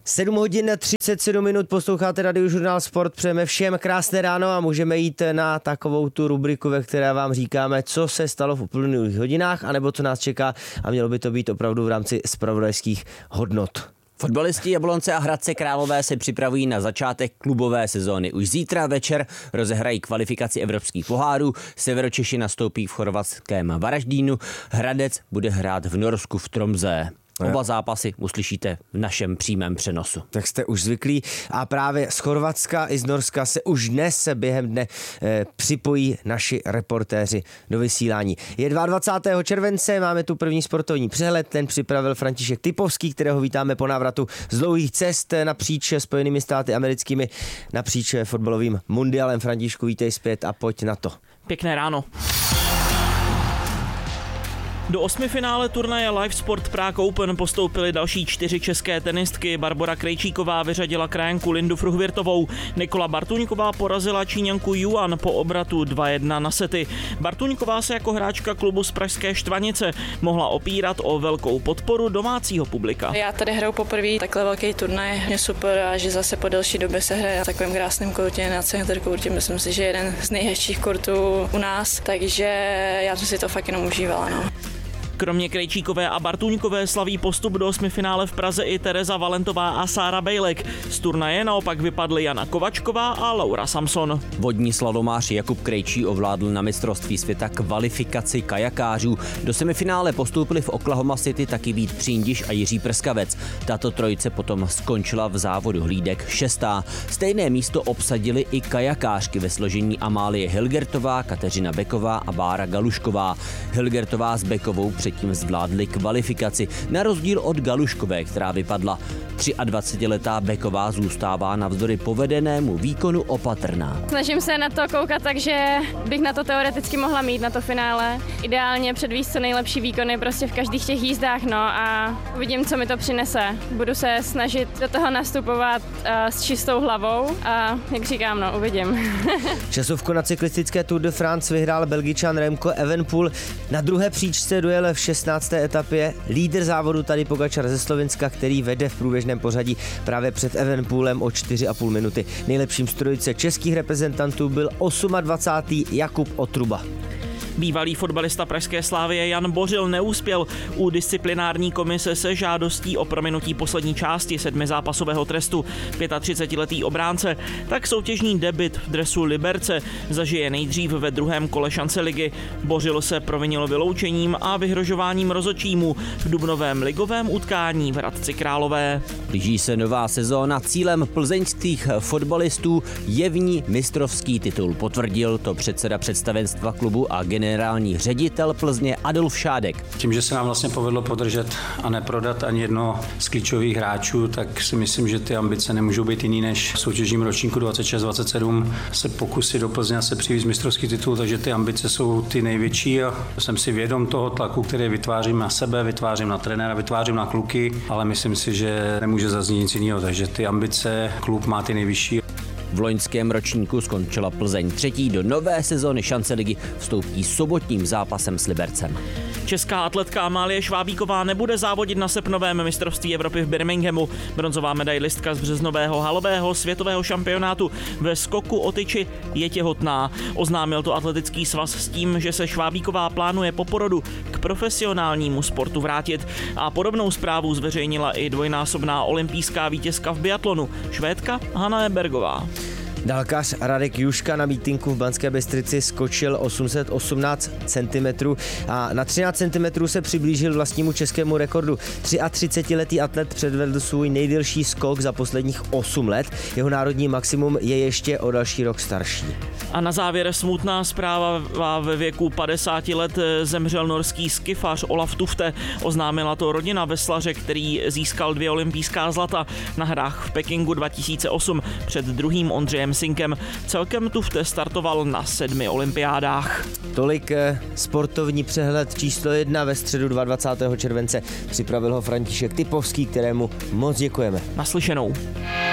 7 hodin 37 minut, posloucháte Radiožurnál Sport, přejeme všem krásné ráno a můžeme jít na takovou tu rubriku, ve které vám říkáme, co se stalo v uplynulých hodinách, anebo co nás čeká a mělo by to být opravdu v rámci zpravodajských hodnot. Fotbalisti Jablonce a Hradce Králové se připravují na začátek klubové sezóny. Už zítra večer rozehrají kvalifikaci evropských pohárů, Severočeši nastoupí v chorvatském Varaždínu, Hradec bude hrát v Norsku v Tromsø. Oba zápasy uslyšíte v našem přímém přenosu. Tak jste už zvyklí a právě z Chorvatska i z Norska se už dnes během dne připojí naši reportéři do vysílání. Je 22. července, máme tu první sportovní přehled, ten připravil František Typovský, kterého vítáme po návratu z dlouhých cest napříč Spojenými státy americkými, napříč fotbalovým mundialem. Františku, vítej zpět a pojď na to. Pěkné ráno. Do osmifinále turnaje Live Sport Prague Open postoupily další 4 české tenistky. Barbora Krejčíková vyřadila krajanku Lindu Fruhvirtovou. Nikola Bartuňková porazila Číňanku Yuan po obratu 2-1 na sety. Bartuňková se jako hráčka klubu z pražské Štvanice mohla opírat o velkou podporu domácího publika. Já tady hraju poprvé takhle velký turnaj, je super a že zase po delší době se hraje na takovém krásném kurtě, na center kurtě, myslím si, že jeden z nejhezčích kurtů u nás, takže já jsem si to fakt jenom užívala. No. Kromě Krejčíkové a Bartuňkové slaví postup do osmifinále v Praze i Tereza Valentová a Sára Bejlek. Z turnaje naopak vypadly Jana Kovačková a Laura Samson. Vodní slalomář Jakub Krejčí ovládl na mistrovství světa kvalifikaci kajakářů. Do semifinále postoupili v Oklahoma City taky Vít Příndiš a Jiří Prskavec. Tato trojice potom skončila v závodu hlídek 6. Stejné místo obsadili i kajakářky ve složení Amálie Hilgertová, Kateřina Beková a Bára Galušková. Hilgertová s Bekovou předtím zvládli kvalifikaci, na rozdíl od Galuškové, která vypadla. 23letá Beková zůstává navzdory povedenému výkonu opatrná. Snažím se na to koukat, takže bych na to teoreticky mohla mít na to finále. Ideálně předvíst co nejlepší výkony prostě v každých těch jízdách, no a uvidím, co mi to přinese. Budu se snažit do toho nastupovat s čistou hlavou a jak říkám, no uvidím. Časovku na cyklistické Tour de France vyhrál Belgičan Remco Evenepoel. Na druhé příčce dojel v 16. etapě lídr závodu Tadej Pogačar ze Slovinska, který vede v průběžném pořadí právě před Evenepoelem o 4,5 minuty. Nejlepším z trojice českých reprezentantů byl 28. Jakub Otruba. Bývalý fotbalista pražské Slavie Jan Bořil neuspěl u disciplinární komise se žádostí o prominutí poslední části 7zápasového trestu. 35letý obránce tak soutěžní debut v dresu Liberce zažije nejdřív ve druhém kole šance ligy. Bořil se provinil vyloučením a vyhrožováním rozhodčímu v dubnovém ligovém utkání v Hradci Králové. Blíží se nová sezóna, cílem plzeňských fotbalistů je v ní mistrovský titul. Potvrdil to předseda představenstva klubu a generální ředitel Plzně Adolf Šádek. Tím, že se nám vlastně povedlo podržet a neprodat ani jedno z klíčových hráčů, tak si myslím, že ty ambice nemůžou být jiný než v soutěžním ročníku 26-27 se pokusit do Plzně se přivést mistrovský titul, takže ty ambice jsou ty největší a jsem si vědom toho tlaku, který vytvářím na sebe, vytvářím na trenéra, vytvářím na kluky, ale myslím si, že nemůže zaznít nic jiného, takže ty ambice klub má ty nejvyšší. V loňském ročníku skončila Plzeň 3. Do nové sezóny šance ligy vstoupí sobotním zápasem s Libercem. Česká atletka Amálie Švábíková nebude závodit na srpnovém mistrovství Evropy v Birminghamu. Bronzová medailistka z březnového halového světového šampionátu ve skoku o tyči je těhotná. Oznámil to atletický svaz s tím, že se Švábíková plánuje po porodu k profesionálnímu sportu vrátit. A podobnou zprávu zveřejnila i dvojnásobná olympijská vítězka v biatlonu, Švédka Hanna Ebergová. Dálkař Radek Juška na mítinku v Banské Bystrici skočil 818 cm a na 13 cm se přiblížil vlastnímu českému rekordu. 33letý atlet předvedl svůj nejdelší skok za posledních 8 let. Jeho národní maximum je ještě o další rok starší. A na závěr smutná zpráva. Ve věku 50 let zemřel norský skifař Olaf Tufte. Oznámila to rodina veslaře, který získal 2 olympijská zlata na hrách v Pekingu 2008 před druhým Ondřejem Sinkem. Celkem Tufte startoval na 7 olympiádách. Tolik sportovní přehled číslo 1 ve středu 22. července. Připravil ho František Typovský, kterému moc děkujeme. Naslyšenou.